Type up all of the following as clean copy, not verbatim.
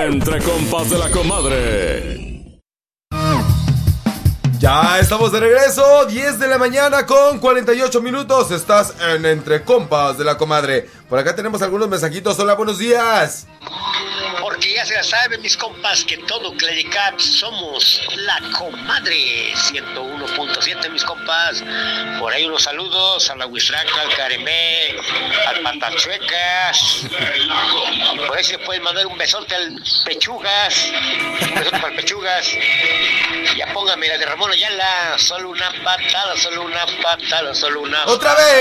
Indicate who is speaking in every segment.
Speaker 1: Entre compas de la comadre.
Speaker 2: Ya estamos de regreso, 10 de la mañana con 48 minutos. Estás en Entre Compas de la Comadre. Por acá tenemos algunos mensajitos. Hola, buenos días.
Speaker 3: Porque ya se la saben, mis compas, que todo Clericap somos la Comadre 101.7, mis compas. Por ahí unos saludos a la Huistraca, al Caremé, al Patachuecas. Por ahí se puede mandar un besote al Pechugas. Un besote para el Pechugas. Ya póngame la de Ramón Ayala. Solo una patada, solo una patada, solo una
Speaker 2: ¡Otra
Speaker 3: patada.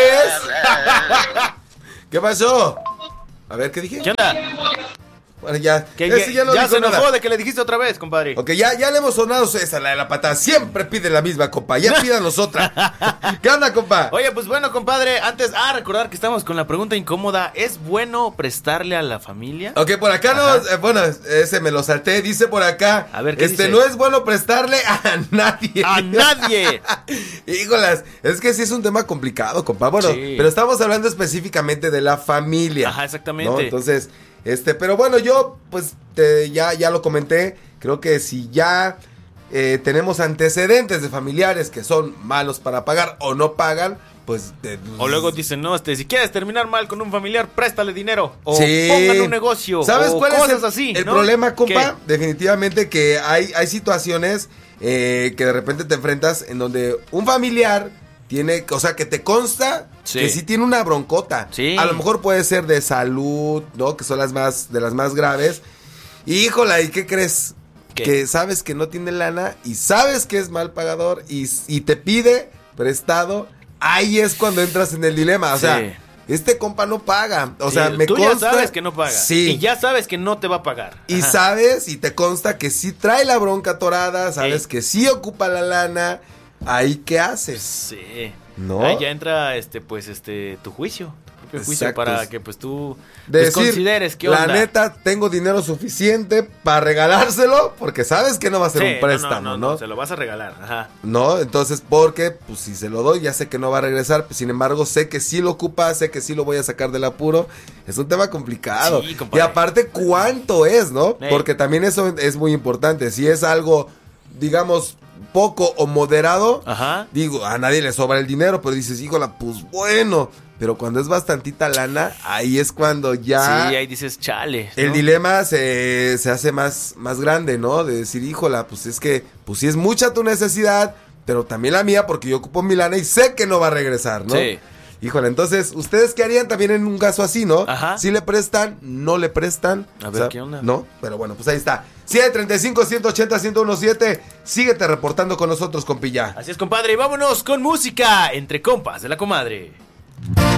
Speaker 2: vez! ¿Qué pasó? A ver, ¿qué dije?
Speaker 4: ¿Qué onda?
Speaker 2: Bueno, ya.
Speaker 4: Ya
Speaker 2: No
Speaker 4: se
Speaker 2: dijo
Speaker 4: enojó
Speaker 2: nada.
Speaker 4: de que le dijiste otra vez, compadre.
Speaker 2: Ok, ya le hemos sonado esa, la de la patada. Siempre pide la misma, compa. Ya pídanos otra. ¿Qué onda, compa?
Speaker 4: Oye, pues bueno, compadre, antes, recordar que estamos con la pregunta incómoda. ¿Es bueno prestarle a la familia?
Speaker 2: Ok, por acá no, bueno, ese me lo salté. Dice por acá,
Speaker 4: A ver, ¿qué dice?
Speaker 2: no es bueno prestarle a nadie.
Speaker 4: ¡A nadie!
Speaker 2: Híjolas, es que sí es un tema complicado, compa. Bueno,
Speaker 4: Sí.
Speaker 2: pero estamos hablando específicamente de la familia.
Speaker 4: Ajá, exactamente.
Speaker 2: ¿No? Entonces, pero bueno, yo, pues, ya lo comenté. Creo que si ya tenemos antecedentes de familiares que son malos para pagar o no pagan, pues...
Speaker 4: O luego dicen, no, si quieres terminar mal con un familiar, préstale dinero. O
Speaker 2: sí.
Speaker 4: pongan un negocio.
Speaker 2: ¿Sabes
Speaker 4: o
Speaker 2: cuál
Speaker 4: cosas
Speaker 2: es
Speaker 4: así,
Speaker 2: el
Speaker 4: ¿no?
Speaker 2: problema, compa?
Speaker 4: ¿Qué?
Speaker 2: Definitivamente que hay situaciones que de repente te enfrentas en donde un familiar tiene, o sea, que te consta que sí tiene una broncota.
Speaker 4: Sí.
Speaker 2: A lo mejor puede ser de salud, ¿no? Que son de las más graves. Híjola, ¿y qué crees?
Speaker 4: ¿Qué?
Speaker 2: Que sabes que no tiene lana y sabes que es mal pagador y te pide prestado. Ahí es cuando entras en el dilema. O sea, este compa no paga. O sea, me
Speaker 4: tú
Speaker 2: consta.
Speaker 4: ya sabes que no paga.
Speaker 2: Sí.
Speaker 4: Y ya sabes que no te va a pagar.
Speaker 2: Y
Speaker 4: Ajá.
Speaker 2: sabes y te consta que sí trae la bronca atorada, sabes que sí ocupa la lana. Ahí, ¿qué haces?
Speaker 4: Sí.
Speaker 2: ¿No?
Speaker 4: Ahí ya entra, tu juicio. Tu propio juicio
Speaker 2: Exacto.
Speaker 4: para que, pues, tú
Speaker 2: Decir,
Speaker 4: consideres qué onda.
Speaker 2: la neta, tengo dinero suficiente para regalárselo porque sabes que no va a ser
Speaker 4: Sí,
Speaker 2: un préstamo, ¿no?
Speaker 4: Se lo vas a regalar. Ajá.
Speaker 2: No, entonces, porque, pues, si se lo doy, ya sé que no va a regresar. Pues, sin embargo, sé que sí lo ocupa, sé que sí lo voy a sacar del apuro. Es un tema complicado.
Speaker 4: Sí, compadre.
Speaker 2: Y aparte, ¿cuánto es, no?
Speaker 4: Ey.
Speaker 2: Porque también eso es muy importante. Si es algo, digamos, poco o moderado,
Speaker 4: Ajá.
Speaker 2: digo, a nadie le sobra el dinero, pero dices, híjola, pues bueno. Pero cuando es bastantita lana, ahí es cuando ya...
Speaker 4: Sí, ahí dices, chale. ¿no?
Speaker 2: El dilema se hace más grande, ¿no? De decir, híjola, pues es que, pues sí es mucha tu necesidad, pero también la mía porque yo ocupo mi lana y sé que no va a regresar, ¿no?
Speaker 4: Sí.
Speaker 2: Híjole, entonces, ¿ustedes qué harían también en un caso así, no?
Speaker 4: Ajá.
Speaker 2: ¿Sí le prestan? ¿No le prestan?
Speaker 4: A ver, ¿qué onda?
Speaker 2: No, pero bueno, pues ahí está. 735-180-1017. Síguete reportando con nosotros, compilla.
Speaker 4: Así es, compadre. Y vámonos con música entre compas de la comadre.